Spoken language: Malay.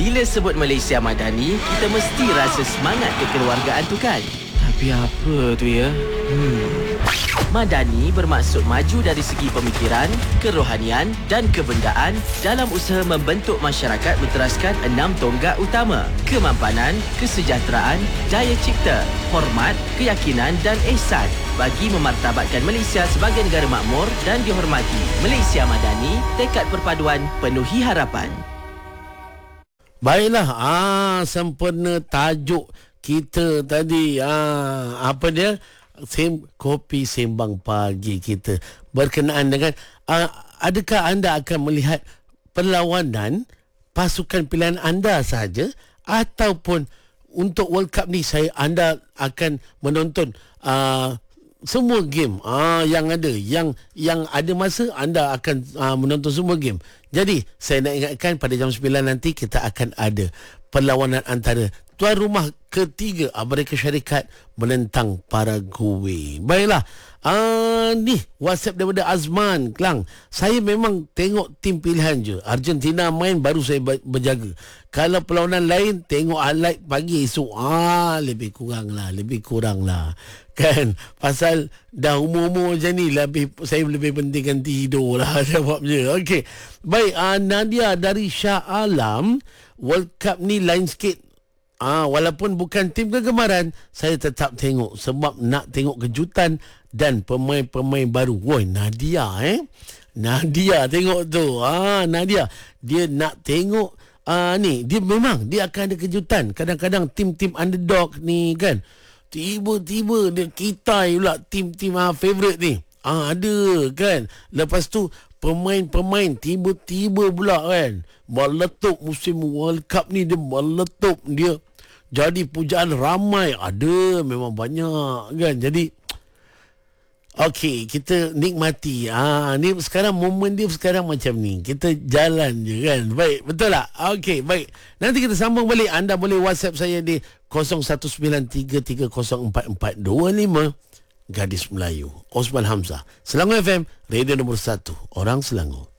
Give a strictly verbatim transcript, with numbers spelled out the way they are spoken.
Bila sebut Malaysia Madani, kita mesti rasa semangat kekeluargaan tu kan? Tapi apa tu ya? Hmm. Madani bermaksud maju dari segi pemikiran, kerohanian dan kebendaan dalam usaha membentuk masyarakat berteraskan enam tonggak utama: kemampanan, kesejahteraan, daya cipta, hormat, keyakinan dan ihsan bagi memartabatkan Malaysia sebagai negara makmur dan dihormati. Malaysia Madani, tekad perpaduan penuhi harapan. Baiklah, ah sempurna tajuk kita tadi. Ah apa dia? Sem, kopi sembang pagi kita berkenaan dengan uh, adakah anda akan melihat perlawanan pasukan pilihan anda sahaja ataupun untuk World Cup ni saya anda akan menonton uh, semua game uh, yang ada yang yang ada masa anda akan uh, menonton semua game. Jadi saya nak ingatkan pada jam sembilan nanti kita akan ada perlawanan antara tuan rumah ketiga Amerika Syarikat menentang Paraguay. Baiklah, uh, ni WhatsApp daripada Azman Kelang. Saya memang tengok tim pilihan je. Argentina main baru saya berjaga. Kalau perlawanan lain tengok highlight pagi esok. Ah, lebih kurang lah, lebih kurang lah. Kan? Pasal dah umur-umur macam ni lebih, saya lebih pentingkan tidur lah jawabnya. Okey. Baik, uh, Nadia dari Shah Alam, World Cup ni lain sikit. Ah, walaupun bukan tim kegemaran, saya tetap tengok sebab nak tengok kejutan dan pemain-pemain baru. Woi, Nadia eh. Nadia tengok tu. Ah, Nadia dia nak tengok ah ni, dia memang dia akan ada kejutan. Kadang-kadang tim-tim underdog ni kan. Tiba-tiba dia kitai pula tim-tim ah favorite ni. Ah ada kan. Lepas tu pemain-pemain tiba-tiba pula kan meletup musim World Cup ni, dia meletup, dia jadi pujaan ramai, ada memang banyak kan. Jadi okey, kita nikmati. Ah ni sekarang momen dia sekarang macam ni. Kita jalan je kan. Baik, betul tak? Okey, baik. Nanti kita sambung balik. Anda boleh WhatsApp saya di kosong satu sembilan tiga tiga kosong empat empat dua lima. Gadis Melayu, Osman Hamzah, Selangor F M, radio nombor satu, orang Selangor.